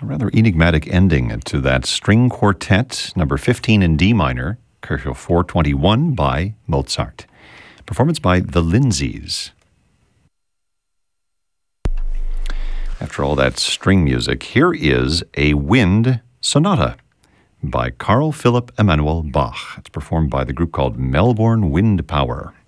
rather enigmatic ending to that string quartet, number 15 in D minor, Kerchel 421 by Mozart. Performance by the Lindsays. After all that string music, here is a wind sonata by Carl Philipp Emanuel Bach. It's performed by the group called Melbourne Wind Power.